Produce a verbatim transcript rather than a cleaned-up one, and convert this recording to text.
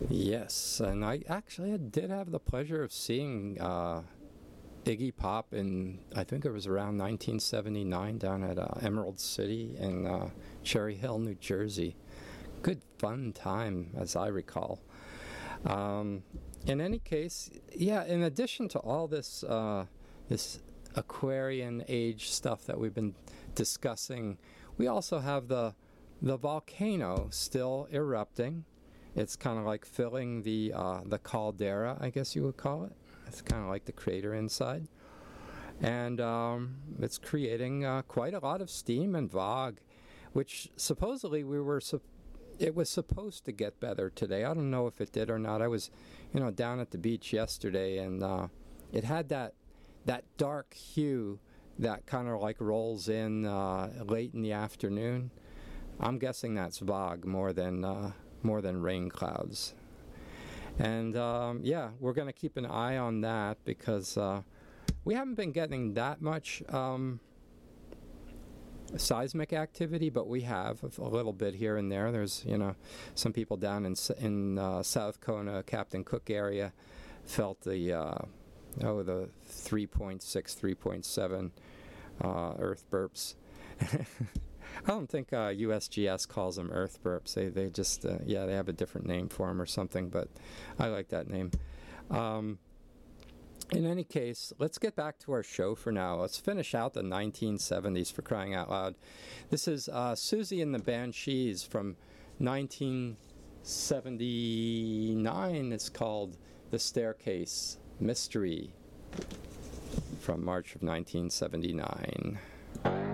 Yes, and I actually did have the pleasure of seeing uh, Iggy Pop in, I think it was around nineteen seventy-nine down at uh, Emerald City in uh, Cherry Hill, New Jersey. Good fun time, as I recall. Um, in any case, yeah, in addition to all this, uh, this Aquarian age stuff that we've been discussing, we also have the, the volcano still erupting. It's kind of like filling the uh, the caldera, I guess you would call it. It's kind of like the crater inside. And um, it's creating uh, quite a lot of steam and fog, which supposedly we were, su- it was supposed to get better today. I don't know if it did or not. I was, you know, down at the beach yesterday, and uh, it had that, that dark hue that kind of like rolls in uh, late in the afternoon. I'm guessing that's fog more than... Uh, more than rain clouds. And um, yeah, we're going to keep an eye on that because uh, we haven't been getting that much um, seismic activity, but we have a little bit here and there. There's, you know, some people down in in uh, South Kona, Captain Cook area, felt the uh, oh the three point six, three point seven uh, earth burps. I don't think uh, U S G S calls them earth burps. They they just uh, yeah they have a different name for them or something. But I like that name. Um, in any case, let's get back to our show for now. Let's finish out the nineteen seventies, for crying out loud. This is uh, Susie and the Banshees from nineteen seventy-nine. It's called The Staircase Mystery from March of nineteen seventy-nine.